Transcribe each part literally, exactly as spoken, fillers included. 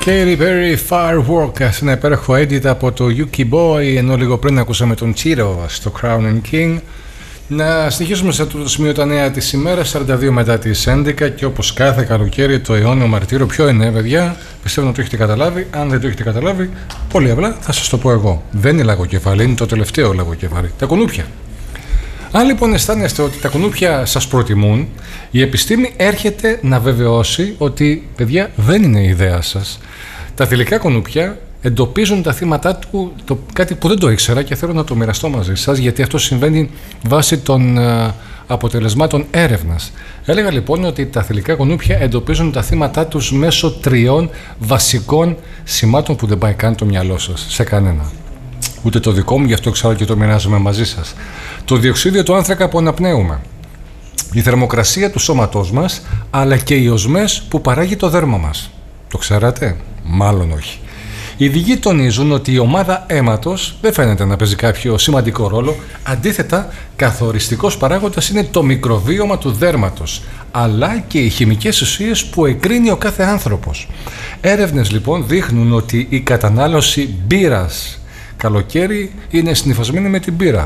Katy Perry Firework, σε ένα υπέροχο edit από το Yuki Boy, ενώ λίγο πριν ακούσαμε τον Chiro στο Crown and King. Να συνεχίσουμε σε αυτό το σημείο τα νέα της ημέρας, σαράντα δύο μετά τις έντεκα, και όπως κάθε καλοκαίρι το αιώνιο μαρτύριο. Ποιο είναι, παιδιά? Πιστεύω να το έχετε καταλάβει. Αν δεν το έχετε καταλάβει, πολύ απλά θα σας το πω εγώ. Δεν είναι λαγοκεφάλι, είναι το τελευταίο λαγοκεφάλι. Τα κουνούπια. Αν λοιπόν αισθάνεστε ότι τα κουνούπια σας προτιμούν, η επιστήμη έρχεται να βεβαιώσει ότι, παιδιά, δεν είναι η ιδέα σας. Τα θηλυκά κουνούπια εντοπίζουν τα θύματα του, το, κάτι που δεν το ήξερα και θέλω να το μοιραστώ μαζί σας, γιατί αυτό συμβαίνει βάσει των α, αποτελεσμάτων έρευνας. Έλεγα λοιπόν ότι τα θηλυκά κουνούπια εντοπίζουν τα θύματα τους μέσω τριών βασικών σημάτων που δεν πάει καν το μυαλό σας σε κανένα. Ούτε το δικό μου, γι' αυτό ξέρω και το μοιράζομαι μαζί σας. Το διοξείδιο του άνθρακα που αναπνέουμε, η θερμοκρασία του σώματός μας, αλλά και οι οσμές που παράγει το δέρμα μας. Το ξέρατε? Μάλλον όχι. Οι ειδικοί τονίζουν ότι η ομάδα αίματος δεν φαίνεται να παίζει κάποιο σημαντικό ρόλο. Αντίθετα, καθοριστικός παράγοντας είναι το μικροβίωμα του δέρματος, αλλά και οι χημικές ουσίες που εκρίνει ο κάθε άνθρωπος. Έρευνες λοιπόν δείχνουν ότι η κατανάλωση μπύρας καλοκαίρι είναι συνυφασμένη με την μπύρα.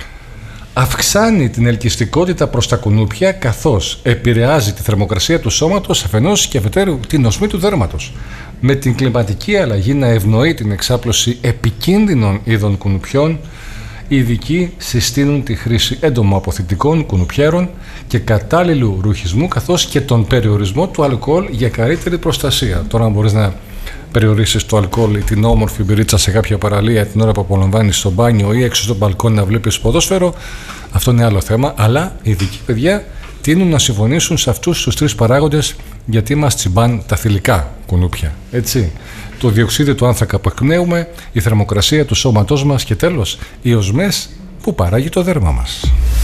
Αυξάνει την ελκυστικότητα προς τα κουνούπια, καθώς επηρεάζει τη θερμοκρασία του σώματος αφενός και αφετέρου την οσμή του δέρματος. Με την κλιματική αλλαγή να ευνοεί την εξάπλωση επικίνδυνων είδων κουνουπιών, οι ειδικοί συστήνουν τη χρήση εντομοαποθητικών κουνουπιέρων και κατάλληλου ρουχισμού, καθώς και τον περιορισμό του αλκοόλ για καλύτερη προστασία. Τώρα, αν μπορείς να περιορίσεις το αλκοόλ ή την όμορφη μπυρίτσα σε κάποια παραλία την ώρα που απολαμβάνεις στο μπάνιο ή έξω στο μπαλκόνι να βλέπεις ποδόσφαιρο, αυτό είναι άλλο θέμα. Αλλά οι ειδικοί, παιδιά, τείνουν να συμφωνήσουν σε αυτούς τους τρεις παράγοντες, γιατί μας τσιμπάν τα θηλυκά κουνούπια. Έτσι. Το διοξείδιο του άνθρακα που εκπνέουμε, η θερμοκρασία του σώματός μας και τέλος οι οσμές που παράγει το δέρμα μας.